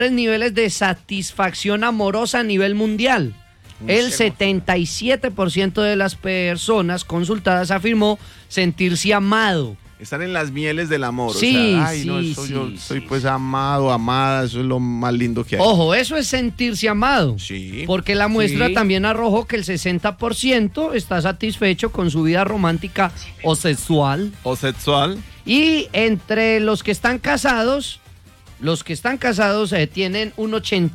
niveles de satisfacción amorosa a nivel mundial. El 77% de las personas consultadas afirmó sentirse amado. Están en las mieles del amor. Sí, o sea, ay, sí, no, eso sí, yo sí, soy sí. pues amado, amada, eso es lo más lindo que hay. Ojo, eso es sentirse amado. Sí. Porque la muestra Sí. también arrojó que el 60% está satisfecho con su vida romántica o sexual. O sexual. Y entre los que están casados tienen un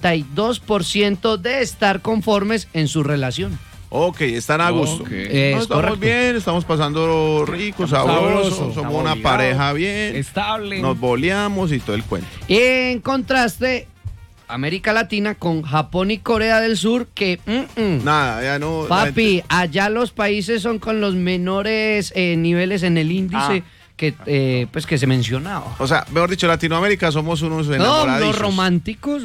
82% de estar conformes en su relación. Ok, están a gusto. Ok. No, Es estamos correcto. bien, estamos pasando rico, Estamos sabroso, sabrosos, somos estamos una obligados. pareja bien, Estable. nos boleamos y todo el cuento. En contraste, América Latina con Japón y Corea del Sur, que Nada, ya no. la papi, gente- allá los países son con los menores niveles en el índice que se mencionaba. O sea, mejor dicho, Latinoamérica somos unos No, enamoradizos. unos románticos,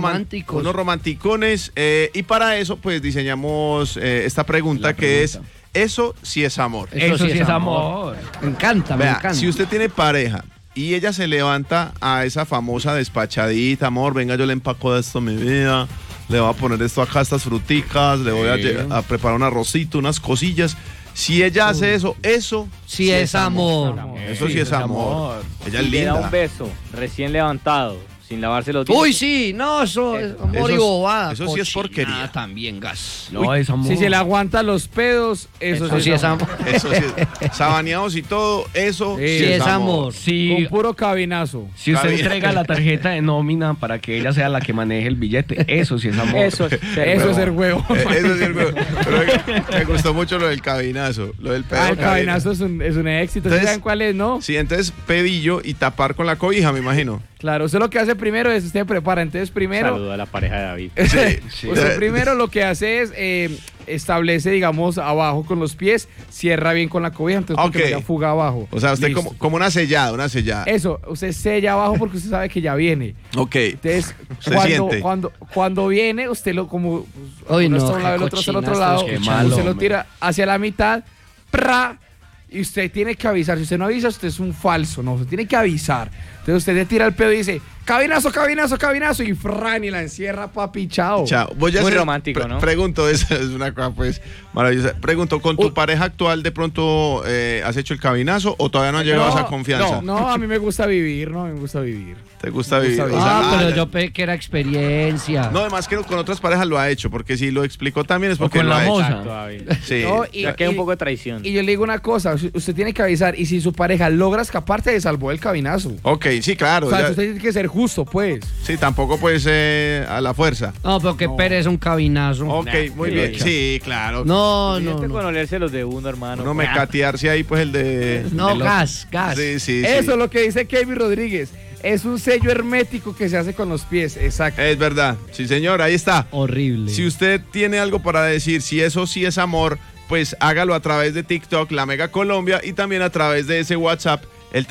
Unos romanticones. Y para eso, pues, diseñamos esta pregunta que es, ¿eso sí es amor? Eso sí es amor. Me encanta, me Vea, encanta. si usted tiene pareja y ella se levanta a esa famosa despachadita, amor, venga, yo le empaco de esto a mi vida, le voy a poner esto acá, estas fruticas, le voy a preparar un arrocito, unas cosillas. Si ella hace eso, eso Sí es amor. Eso sí es amor. Ella es Y le da un linda. beso recién levantado, sin lavarse los dientes. Uy, sí, no, eso es amor Eso y es- bobada. eso sí es Cochinada porquería. también, gas. No, es amor. Si se le aguanta los pedos, eso sí es amor. Eso sí es. Sabaneados y todo, eso Sí, sí es amor. Si, con puro cabinazo. si usted Está bien. entrega la tarjeta de nómina para que ella sea la que maneje el billete, eso sí es amor. Eso es ser Eso es huevón. ser huevo. Eso sí es huevo. Pero me gustó mucho lo del cabinazo. Lo del pedo. El cabinazo es un éxito. ¿Sí Entonces- ¿Saben cuál es, no? Sí, entonces pedillo y tapar con la cobija, me imagino. Claro, usted lo que hace primero es, usted prepara. Entonces primero, Saludo a la pareja de David. Sí. usted primero lo que hace es establece, digamos, abajo con los pies, cierra bien con la cobija, entonces porque Ok. no haya fuga abajo. O sea, usted Listo. como una sellada. Eso, usted sella abajo porque usted sabe que ya viene. Ok. Entonces, Se siente. cuando viene, usted lo como Uy, uno no, está a un lado, qué el otro está al otro cochina lado, esto es usted malo, lo hombre. tira hacia la mitad, ¡pra! Y usted tiene que avisar. Si usted no avisa, usted es un falso, no, usted tiene que avisar. Entonces usted le tira el pedo y dice, cabinazo, cabinazo, cabinazo, y fran, y la encierra, papi, chao. Chao. Voy a Muy hacer- romántico, ¿no? Pregunto, esa es una cosa pues maravillosa. Pregunto, ¿con tu pareja actual de pronto has hecho el cabinazo o todavía no has llegado a esa confianza? No, a mí me gusta vivir, ¿no? Me gusta vivir. ¿Te gusta Me vivir? gusta O sea, Ah, pero ya- yo pensé que era experiencia. No, además que con otras parejas lo ha hecho, porque si lo explicó también es porque con lo la ha moza. hecho. Exacto, David. Sí. No, Ya queda un poco de traición. Y yo le digo una cosa, usted tiene que avisar, y si su pareja logra escaparte, le salvó el cabinazo. Ok, sí, claro. O sea, ya- usted tiene que ser justo, pues. Sí, tampoco pues a la fuerza. No, pero que Pérez un cabinazo. Ok, muy sí. bien. Sí, claro. No, Suficiente no, con no. olerse los de uno, hermano. Uno me catearse ahí pues el de... No, de los- gas. Sí, sí, sí. Eso es lo que dice Kevin Rodríguez. Es un sello hermético que se hace con los pies, exacto. Es verdad. Sí, señor, ahí está. Horrible. Si usted tiene algo para decir, si eso sí es amor, pues hágalo a través de TikTok, La Mega Colombia, y también a través de ese WhatsApp, el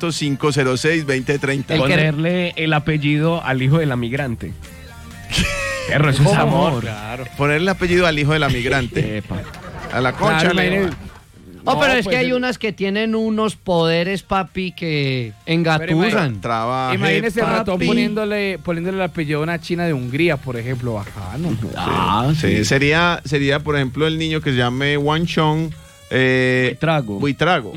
300-506-2030. El que- Ponerle el apellido al hijo de la migrante. Perro, eso es amor. Claro. Ponerle el apellido al hijo de la migrante. Epa. A la concha. Claro, le- imagínese. Oh, pero es pues, que hay unas que tienen unos poderes, papi, que engatusan. Trabaje, Imagínese el ratón papi. poniéndole el apellido a una china de Hungría, por ejemplo, bajano. Ah, Sí, sería, por ejemplo, el niño que se llame Wang Chong. Buitrago. Buitrago.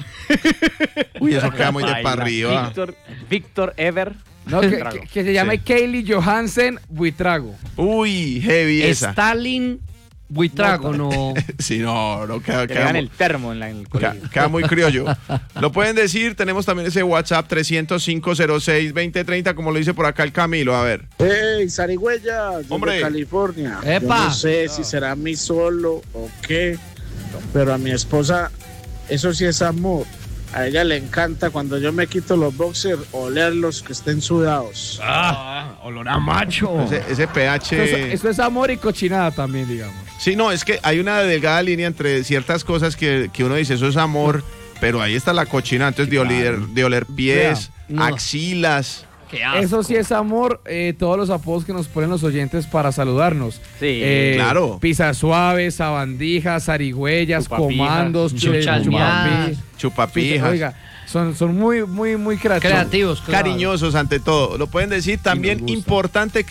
Uy, eso queda muy de Baila. para arriba. Víctor Ever. No, que se llame Sí. Kaylee Johansen Buitrago. Uy, heavy esa. Stalin Buitrago, no. Sí, no, queda, Que le dan el termo en el colegio. queda muy criollo. Lo pueden decir, tenemos también ese WhatsApp 300-506-2030, como lo dice por acá el Camilo. A ver. Hey, Zarigüeya, desde Hombre. California. Epa. Yo no sé si será mí solo o qué, pero a mi esposa eso sí es amor. A ella le encanta cuando yo me quito los boxers olerlos que estén sudados. Olor a macho. Ese pH. Eso es amor y cochinada también, digamos. Sí, no, es que hay una delgada línea entre ciertas cosas que uno dice, eso es amor, pero ahí está la cochina, entonces de oler pies, Vea, no. axilas. Qué asco. Eso sí es amor, todos los apodos que nos ponen los oyentes para saludarnos. Sí, claro. Pizza suave, sabandijas, zarigüeyas, Chupapijas, comandos, chuchañadas, chupapi. Chupapijas. Oiga, Son muy, muy, muy creativos. Creativos, claro. Cariñosos ante todo. Lo pueden decir también gusta. importante